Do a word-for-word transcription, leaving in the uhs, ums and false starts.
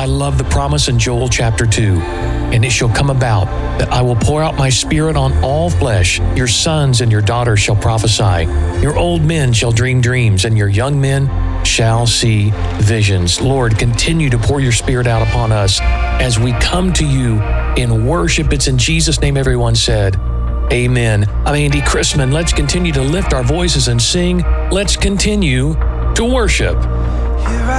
I love the promise in Joel chapter two. And it shall come about that I will pour out my Spirit on all flesh. Your sons and your daughters shall prophesy. Your old men shall dream dreams, and your young men shall see visions. Lord, continue to pour your Spirit out upon us as we come to you in worship. It's in Jesus' name everyone said, amen. I'm Andy Chrisman. Let's continue to lift our voices and sing. Let's continue to worship.